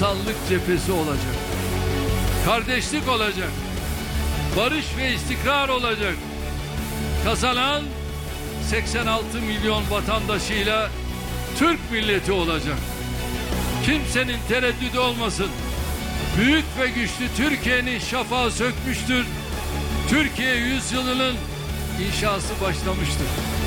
ulusallık cephesi olacak. Kardeşlik olacak. Barış ve istikrar olacak. Kazanan 86 milyon vatandaşıyla Türk milleti olacak. Kimsenin tereddüdü olmasın. Büyük ve güçlü Türkiye'nin şafağı sökmüştür. Türkiye yüzyılının inşası başlamıştır.